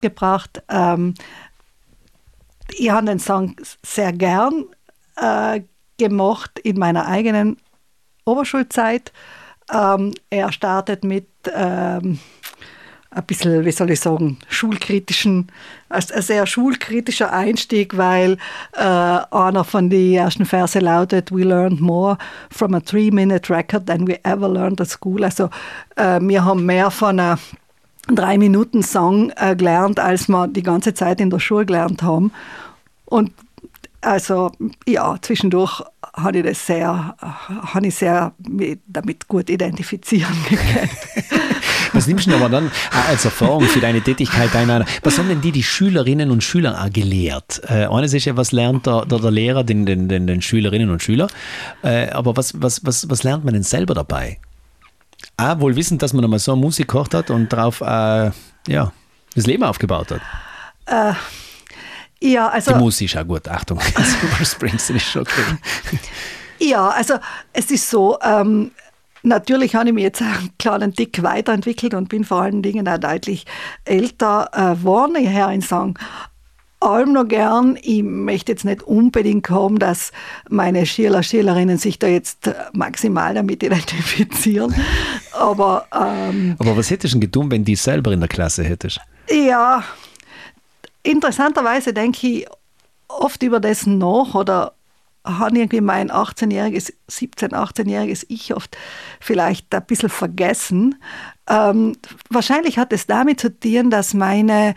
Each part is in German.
gebracht. Ich habe den Song sehr gern gemocht in meiner eigenen Oberschulzeit. Er startet mit ein bisschen, wie soll ich sagen, ein sehr schulkritischer Einstieg, weil einer von den ersten Verse lautet: We learned more from a 3-minute record than we ever learned at school. Also wir haben mehr von einem 3-Minuten-Song gelernt, als wir die ganze Zeit in der Schule gelernt haben. Und also ja, zwischendurch habe ich sehr damit gut identifizieren können. Was nimmst du aber dann als Erfahrung für deine Tätigkeit? Was haben denn die Schülerinnen und Schüler auch gelehrt? Eines ist ja, was lernt der Lehrer den Schülerinnen und Schülern? Aber was lernt man denn selber dabei? Wohl wissend, dass man einmal so Musik gehört hat und darauf das Leben aufgebaut hat. Ja, also, die Musik ist auch gut, Achtung. Bruce Springsteen ist schon okay. Ja, also es ist so, natürlich habe ich mich jetzt einen kleinen Tick weiterentwickelt und bin vor allen Dingen auch deutlich älter geworden. Ich höre ihn sagen, allem noch gern. Ich möchte jetzt nicht unbedingt haben, dass meine Schülerinnen sich da jetzt maximal damit identifizieren. Aber was hättest du denn getan, wenn du selber in der Klasse hättest? Ja, interessanterweise denke ich oft über das nach oder habe irgendwie mein 17-, 18-jähriges Ich oft vielleicht ein bisschen vergessen. Wahrscheinlich hat es damit zu tun, dass meine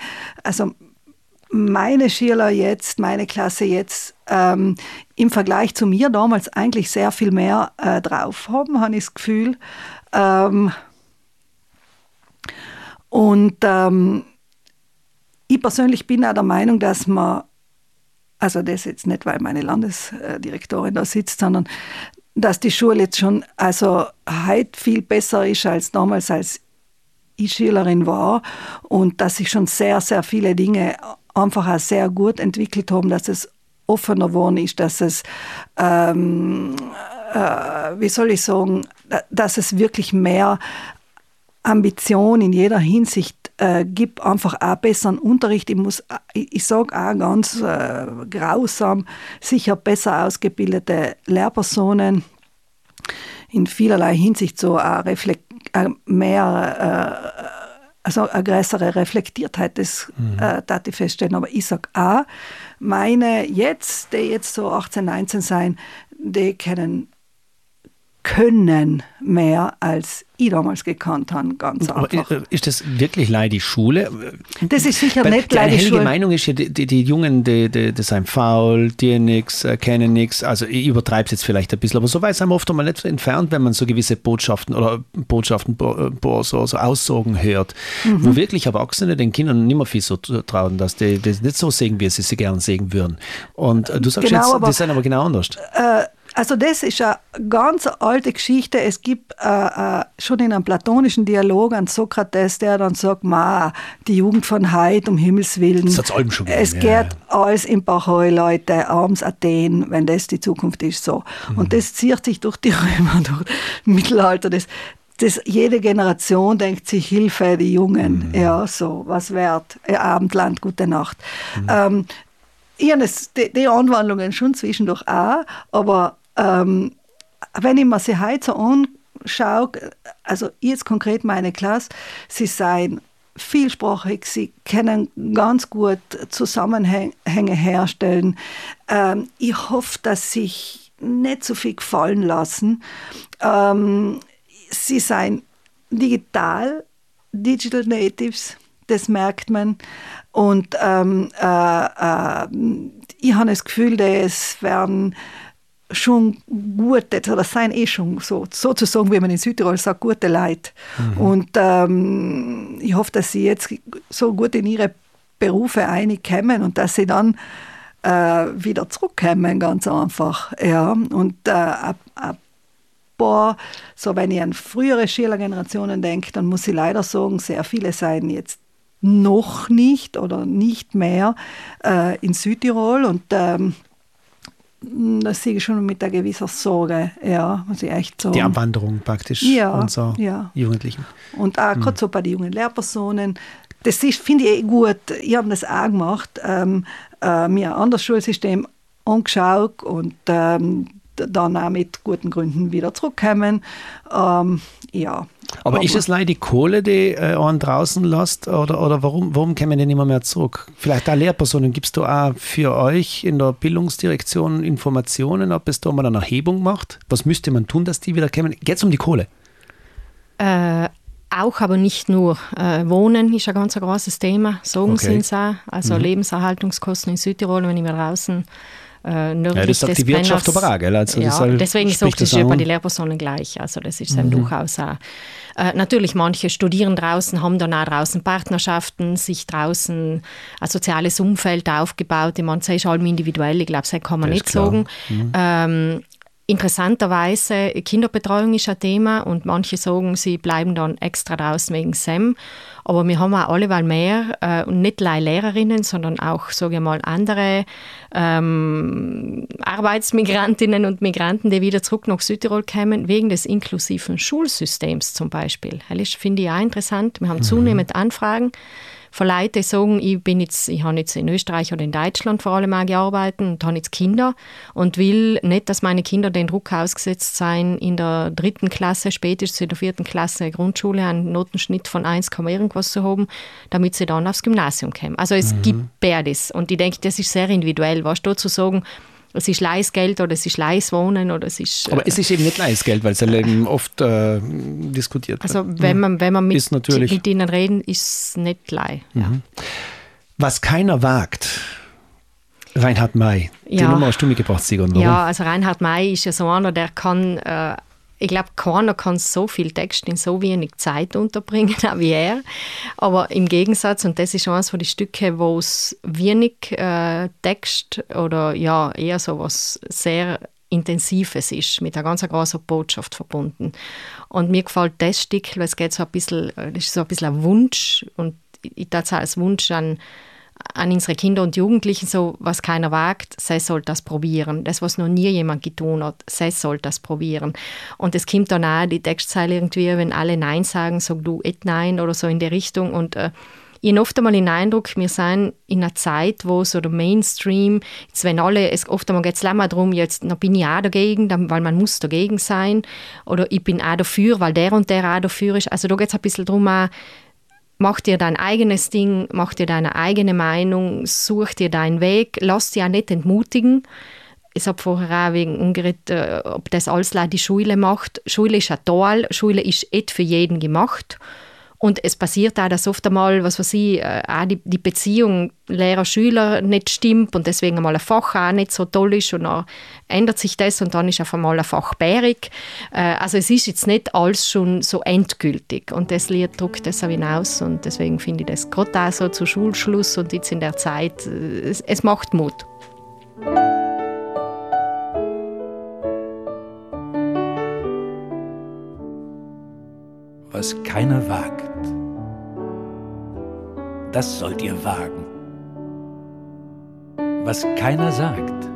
Schüler jetzt, meine Klasse jetzt im Vergleich zu mir damals eigentlich sehr viel mehr drauf haben, habe ich das Gefühl. Ich persönlich bin auch der Meinung, dass man, also das jetzt nicht, weil meine Landesdirektorin da sitzt, sondern dass die Schule jetzt schon heute viel besser ist als damals, als ich Schülerin war, und dass sich schon sehr, sehr viele Dinge einfach auch sehr gut entwickelt haben, dass es offener geworden ist, dass es, dass es wirklich mehr Ambition in jeder Hinsicht gibt, einfach auch besseren Unterricht. Ich sage auch ganz grausam, sicher besser ausgebildete Lehrpersonen, in vielerlei Hinsicht so eine größere Reflektiertheit, das darf ich feststellen. Aber ich sage auch, meine die jetzt so 18, 19 sein, die können mehr, als ich damals gekannt habe, ganz einfach. Ist das wirklich leider die Schule? Das ist sicher nicht leider die Schule. Die hellige Meinung ist ja, die Jungen, die sind faul, die nichts, kennen nichts. Also ich übertreibe es jetzt vielleicht ein bisschen, aber so weit sind wir oft einmal nicht entfernt, wenn man so gewisse Botschaften so Aussagen hört, wo wirklich Erwachsene den Kindern nicht mehr viel so trauen, dass die das nicht so sehen, wie sie gerne sehen würden. Und du sagst genau, jetzt, die sind aber genau anders. Also das ist eine ganz alte Geschichte. Es gibt schon in einem platonischen Dialog einen Sokrates, der dann sagt, die Jugend von heute, um Himmels Willen. Das hat's allem schon gegeben. Es geht alles im Bach, Leute, arms Athen, wenn das die Zukunft ist, so. Und das zieht sich durch die Römer, durch das Mittelalter. Jede Generation denkt sich, Hilfe, die Jungen, ja, so, was wert, Abendland, gute Nacht. Ich habe die Anwandlungen schon zwischendurch auch, aber wenn ich mir sie heute so anschaue, also jetzt konkret meine Klasse, sie seien vielsprachig, sie können ganz gut Zusammenhänge herstellen. Ich hoffe, dass sie sich nicht so viel gefallen lassen. Sie seien Digital Natives, das merkt man. Und ich habe das Gefühl, das werden schon gute, oder seien schon sozusagen, wie man in Südtirol sagt, gute Leute. Und ich hoffe, dass sie jetzt so gut in ihre Berufe einkommen und dass sie dann wieder zurückkommen, ganz einfach. Ja. Und ein paar, so wenn ich an frühere Schülergenerationen denke, dann muss ich leider sagen, sehr viele seien jetzt noch nicht oder nicht mehr in Südtirol, und das sehe ich schon mit einer gewissen Sorge, ja, muss ich echt sagen. Die Abwanderung praktisch unserer Jugendlichen. Und auch gerade so bei den jungen Lehrpersonen, das finde ich gut. Ich habe das auch gemacht. Mir ein anderes Schulsystem angeschaut und dann auch mit guten Gründen wieder zurückkommen. Ja. Aber ist es leider die Kohle, die einen draußen lässt, oder warum kommen die nicht mehr zurück? Vielleicht auch Lehrpersonen, gibst du auch für euch in der Bildungsdirektion Informationen, ob es da mal eine Erhebung macht? Was müsste man tun, dass die wieder kommen? Geht es um die Kohle? Auch, aber nicht nur. Wohnen ist ein ganz großes Thema. Sorgen sind es auch. Also Lebenserhaltungskosten in Südtirol, wenn ich mir draußen nördlich das sagt die Wirtschaft aber auch, gell? Also deswegen ist es ja bei den Lehrpersonen gleich. Also das ist dann durchaus auch. Natürlich, manche studieren draußen, haben dann auch draußen Partnerschaften, sich draußen ein soziales Umfeld aufgebaut. Ich meine, das ist allem individuell, ich glaube, das kann man nicht sagen. Interessanterweise, Kinderbetreuung ist ein Thema und manche sagen, sie bleiben dann extra draußen wegen SEM. Aber wir haben auch alleweil mehr, und nicht nur Lehrerinnen, sondern auch, sage ich mal, andere Arbeitsmigrantinnen und Migranten, die wieder zurück nach Südtirol kommen, wegen des inklusiven Schulsystems zum Beispiel. Das finde ich auch interessant. Wir haben zunehmend Anfragen von Leuten, die sagen, ich habe jetzt in Österreich oder in Deutschland vor allem auch gearbeitet und habe jetzt Kinder und will nicht, dass meine Kinder den Druck ausgesetzt sein, in der 3. Klasse, spätestens in der 4. Klasse Grundschule einen Notenschnitt von 1, irgendwas zu haben, damit sie dann aufs Gymnasium kommen. Also es gibt beides und ich denke, das ist sehr individuell. Was dazu sagen, es ist Leihgeld oder es ist Leihwohnen oder es ist... Aber es ist eben nicht Leihgeld, weil es ja eben oft diskutiert wird. Also wenn man mit ihnen reden, ist es nicht Leih. Ja. Was keiner wagt, Reinhard May, die Nummer hast du mitgebracht, Sigrun. Ja, also Reinhard May ist ja so einer, der kann... ich glaube, keiner kann so viel Text in so wenig Zeit unterbringen wie er. Aber im Gegensatz, und das ist eines von den Stücken, wo es wenig Text oder ja eher so was sehr Intensives ist, mit einer ganz großen Botschaft verbunden. Und mir gefällt das Stück, weil es geht so ein bisschen, das ist so ein bisschen ein Wunsch und ich dachte als Wunsch an unsere Kinder und Jugendlichen, so, was keiner wagt, sie soll das probieren. Das, was noch nie jemand getan hat, sie soll das probieren. Und es kommt dann auch die Textzeile irgendwie, wenn alle Nein sagen, sag du et Nein oder so in die Richtung. Und ich habe oft einmal den Eindruck, wir sind in einer Zeit, wo so der Mainstream, jetzt wenn alle, oft einmal geht es immer darum, jetzt noch bin ich auch dagegen, weil man muss dagegen sein. Oder ich bin auch dafür, weil der und der auch dafür ist. Also da geht es ein bisschen darum, mach dir dein eigenes Ding, mach dir deine eigene Meinung, such dir deinen Weg, lass dich auch nicht entmutigen. Ich habe vorher auch wegen umgeredet, ob das alles die Schule macht. Schule ist ein Toll, Schule ist nicht für jeden gemacht. Und es passiert auch, dass oft einmal, was weiß ich, auch die Beziehung Lehrer-Schüler nicht stimmt und deswegen einmal ein Fach auch nicht so toll ist und dann ändert sich das und dann ist auf einmal ein Fach bärig. Also es ist jetzt nicht alles schon so endgültig und das Lied drückt das auch hinaus und deswegen finde ich das gerade auch so zu Schulschluss und jetzt in der Zeit, es macht Mut. Was keiner wagt, das sollt ihr wagen. Was keiner sagt,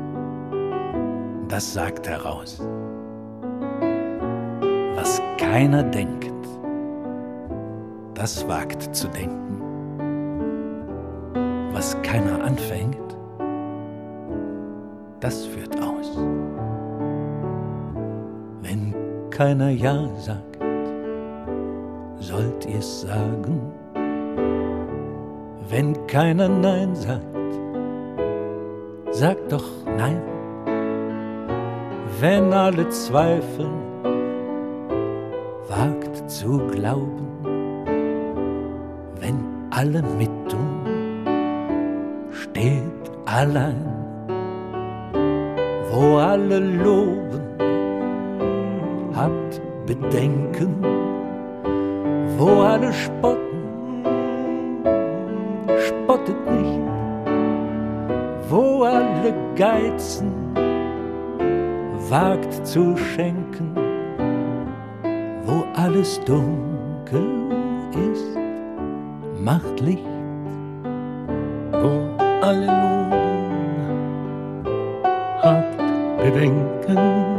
das sagt heraus. Was keiner denkt, das wagt zu denken. Was keiner anfängt, das führt aus. Wenn keiner Ja sagt, sollt ihr's sagen, wenn keiner Nein sagt, sagt doch Nein. Wenn alle zweifeln, wagt zu glauben, wenn alle mittun, steht allein. Wo alle loben, habt Bedenken. Wo alle spotten, spottet nicht. Wo alle geizen, wagt zu schenken. Wo alles dunkel ist, macht Licht. Wo alle loben, habt Bedenken.